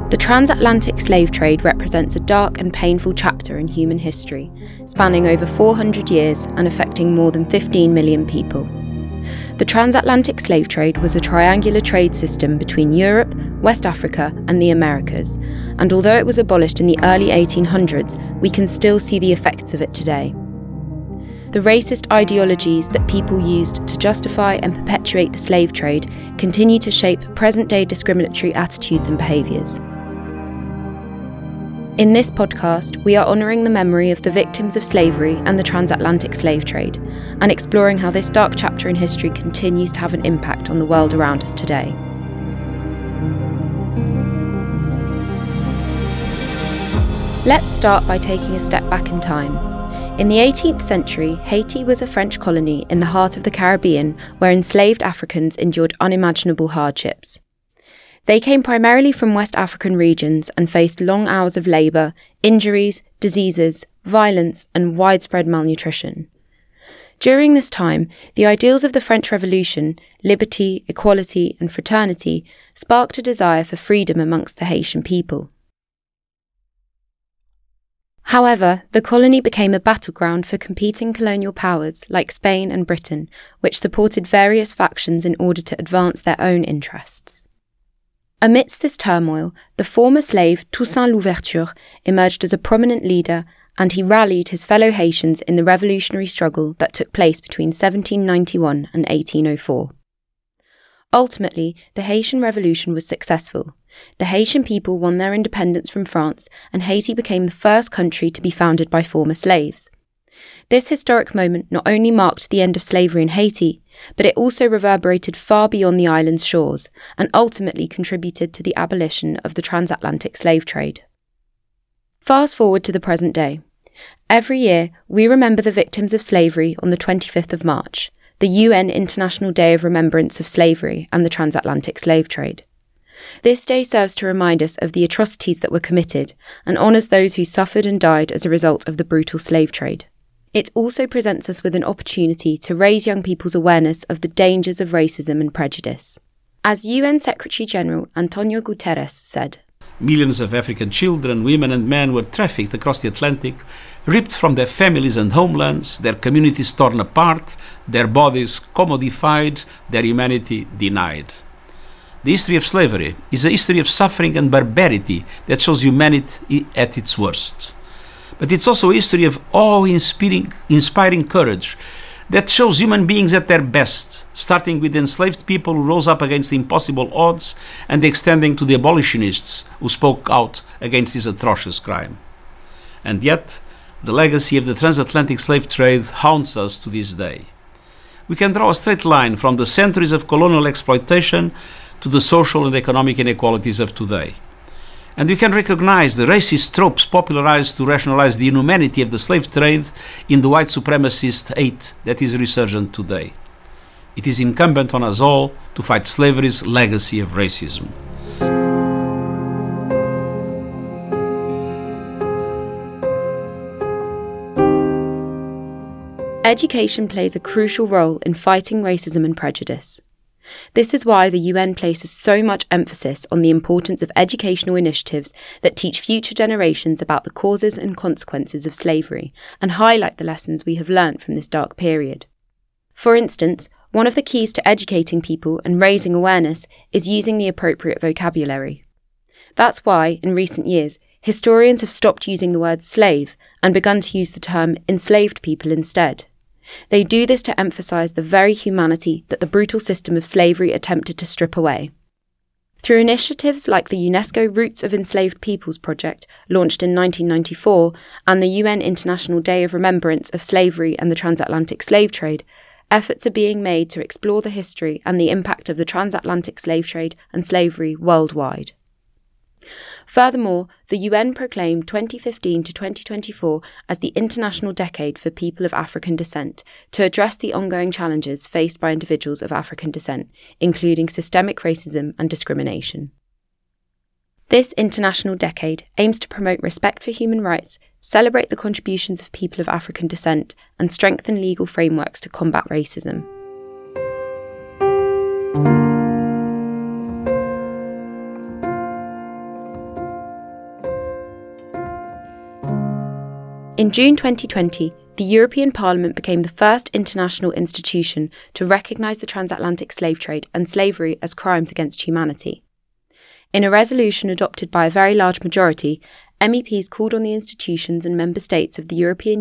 The transatlantic slave trade represents a dark and painful chapter in human history, spanning over 400 years and affecting more than 15 million people. The transatlantic slave trade was a triangular trade system between Europe, West Africa, and the Americas, and although it was abolished in the early 1800s, we can still see the effects of it today. The racist ideologies that people used to justify and perpetuate the slave trade continue to shape present-day discriminatory attitudes and behaviours. In this podcast, we are honouring the memory of the victims of slavery and the transatlantic slave trade, and exploring how this dark chapter in history continues to have an impact on the world around us today. Let's start by taking a step back in time. In the 18th century, Haiti was a French colony in the heart of the Caribbean where enslaved Africans endured unimaginable hardships. They came primarily from West African regions and faced long hours of labour, injuries, diseases, violence, and widespread malnutrition. During this time, the ideals of the French Revolution, liberty, equality, and fraternity, sparked a desire for freedom amongst the Haitian people. However, the colony became a battleground for competing colonial powers like Spain and Britain, which supported various factions in order to advance their own interests. Amidst this turmoil, the former slave Toussaint Louverture emerged as a prominent leader, and he rallied his fellow Haitians in the revolutionary struggle that took place between 1791 and 1804. Ultimately, the Haitian Revolution was successful. The Haitian people won their independence from France, and Haiti became the first country to be founded by former slaves. This historic moment not only marked the end of slavery in Haiti, but it also reverberated far beyond the island's shores and ultimately contributed to the abolition of the transatlantic slave trade. Fast forward to the present day. Every year, we remember the victims of slavery on the 25th of March, the UN International Day of Remembrance of Slavery and the Transatlantic Slave Trade. This day serves to remind us of the atrocities that were committed and honours those who suffered and died as a result of the brutal slave trade. It also presents us with an opportunity to raise young people's awareness of the dangers of racism and prejudice. As UN Secretary-General Antonio Guterres said, "Millions of African children, women and men were trafficked across the Atlantic, ripped from their families and homelands, their communities torn apart, their bodies commodified, their humanity denied." The history of slavery is a history of suffering and barbarity that shows humanity at its worst. But it's also a history of awe-inspiring courage that shows human beings at their best, starting with enslaved people who rose up against impossible odds and extending to the abolitionists who spoke out against this atrocious crime. And yet, the legacy of the transatlantic slave trade haunts us to this day. We can draw a straight line from the centuries of colonial exploitation to the social and economic inequalities of today. And we can recognize the racist tropes popularized to rationalize the inhumanity of the slave trade in the white supremacist hate that is resurgent today. It is incumbent on us all to fight slavery's legacy of racism. Education plays a crucial role in fighting racism and prejudice. This is why the UN places so much emphasis on the importance of educational initiatives that teach future generations about the causes and consequences of slavery and highlight the lessons we have learnt from this dark period. For instance, one of the keys to educating people and raising awareness is using the appropriate vocabulary. That's why, in recent years, historians have stopped using the word slave and begun to use the term enslaved people instead. They do this to emphasise the very humanity that the brutal system of slavery attempted to strip away. Through initiatives like the UNESCO Roots of Enslaved Peoples project, launched in 1994, and the UN International Day of Remembrance of Slavery and the Transatlantic Slave Trade, efforts are being made to explore the history and the impact of the transatlantic slave trade and slavery worldwide. Furthermore, the UN proclaimed 2015 to 2024 as the International Decade for People of African Descent to address the ongoing challenges faced by individuals of African descent, including systemic racism and discrimination. This International Decade aims to promote respect for human rights, celebrate the contributions of people of African descent, and strengthen legal frameworks to combat racism. In June 2020, the European Parliament became the first international institution to recognise the transatlantic slave trade and slavery as crimes against humanity. In a resolution adopted by a very large majority, MEPs called on the institutions and member states of the European